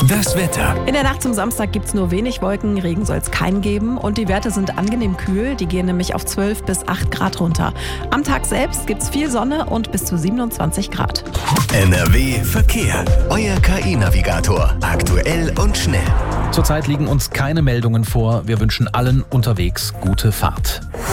Das Wetter. In der Nacht zum Samstag gibt es nur wenig Wolken, Regen soll es keinen geben und die Werte sind angenehm kühl, die gehen nämlich auf 12 bis 8 Grad runter. Am Tag selbst gibt es viel Sonne und bis zu 27 Grad. NRW Verkehr. Euer KI-Navigator. Aktuell und schnell. Zurzeit liegen uns keine Meldungen vor. Wir wünschen allen unterwegs gute Fahrt.